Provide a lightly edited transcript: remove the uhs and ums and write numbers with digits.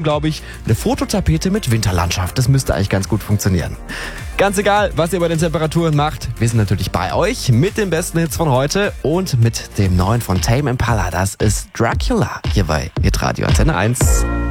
glaube ich, eine Fototapete mit Winterlandschaft. Das müsste eigentlich ganz gut funktionieren. Ganz egal, was ihr bei den Temperaturen macht, wir sind natürlich bei euch mit den besten Hits von heute und mit dem neuen von Tame Impala. Das ist Dracula hier bei Hitradio Antenne 1.